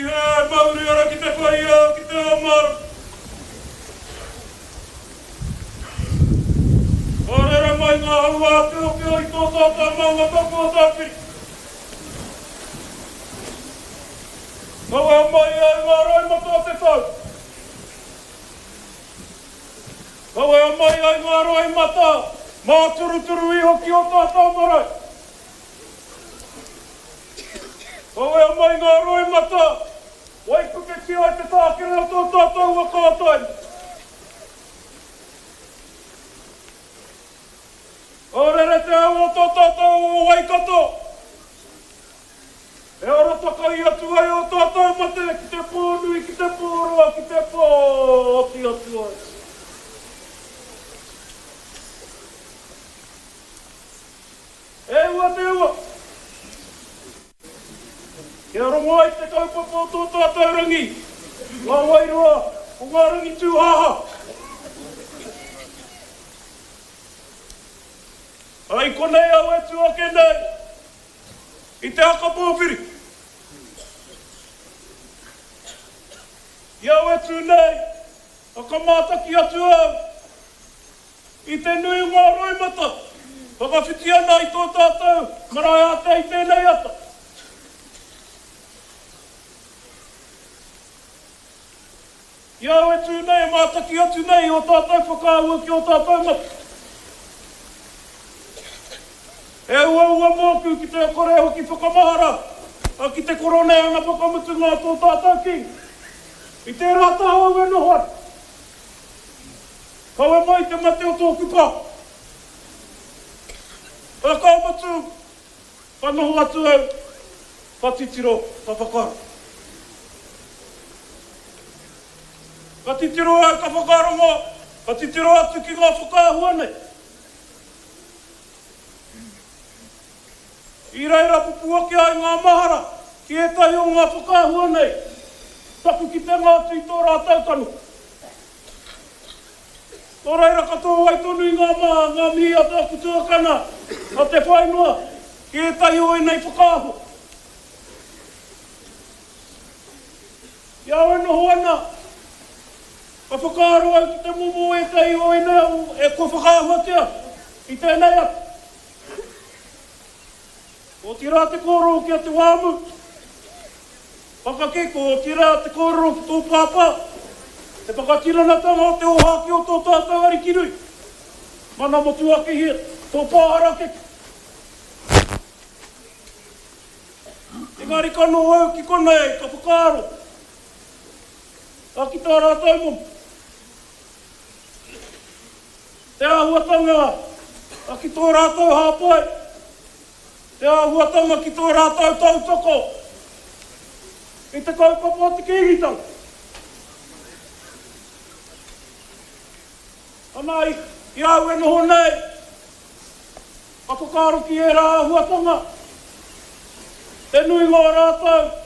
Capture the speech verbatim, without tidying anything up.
Ki he mauri ora ki te whai au ki te omara. Orera mai ngā hua pio pio i tō tātā maunga tapu o tāpiri. Kawa mai ai ngā roimata o te tau. Kawa mai ai ngā roimata mā turu turu i hoki o tātā marai. Kawa mai ngā roimata waipuke ki ai te tākere o tō tātou wa kātai. Orere te au o tō tātou o waikato. E ora taka i atu ai o tātou mate ki te pōnui, ki te pōroa, ki te pōti atu ai. E ua te ua. Kia rongo ai te kaupapa o tō tātou rangi. Ngā wairoa o ngā rangi tūhaha. Ai konei au e tuake nei, i te haka pōpiri. I au e tu nei, a kamātaki atu au, i te nui ngā roimata, whakawhiti ana i tō tātou, marae ata i tēnei ata. I au e tu nei, mātaki atu nei, o tātou whakaua ki o tātou mata. E ua ua mōku ki te kore hoki whakamahara, a ki te korone ana whakamutu ngā tō tātou ki. I te rata hau e nohoi. Kaua mai te mate o tōku pā. A kau matu, whanohu atu au, patitiro ka whakaro. Ka titiro au ka whakaro ngā, ka titiro atu ki ngā whakahua nei. I reira pupua ki ai ngā mahara, ki e tai o ngā whakahua nei. Taku ki te ngātu i tō rātau kanu. Tō reira katoa ai tonu i ngā maha, ngā mihi a tōku tuakana, a te whainua, ki e tai o e nei whakahua. Ia e noho ana, ka whakaro ai ki te mumu e tai o e nei, e ko whakahua tia, i tēnei atu. O tira te kōrero ki a te wāmu. Whakakeko, o tira te kōrero ki tō pāpā. Te whakakiranatanga o te ohaki o tō tātou arikirui. Mana motu ake hia, tō pāhara ke. Engari kano au ki konei, ka whakaro. A ki tā rātou momu. Te ahuatanga, a ki tō rātou hāpai. Te ahuatanga ki tō rātou tautoko. I te kaupapa o te kihitang. Ana i, i au e noho nei. A whakaro ki e rā ahuatanga. Te nui ngā rātou.